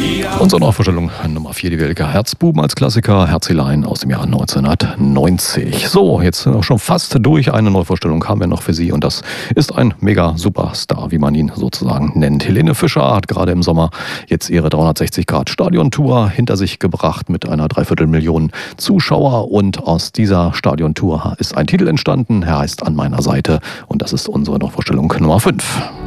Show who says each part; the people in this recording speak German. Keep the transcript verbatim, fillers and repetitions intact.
Speaker 1: Unsere Neuvorstellung Nummer vier, die Welke Herzbuben als Klassiker, Herzilein aus dem Jahr neunzehnhundertneunzig. So, jetzt sind wir schon fast durch. Eine Neuvorstellung haben wir noch für Sie und das ist ein mega Superstar, wie man ihn sozusagen nennt. Helene Fischer hat gerade im Sommer jetzt ihre dreihundertsechzig Grad Stadiontour hinter sich gebracht mit einer Dreiviertelmillion Zuschauer und aus dieser Stadiontour ist ein Titel entstanden. Er heißt An meiner Seite und das ist unsere Neuvorstellung Nummer fünf.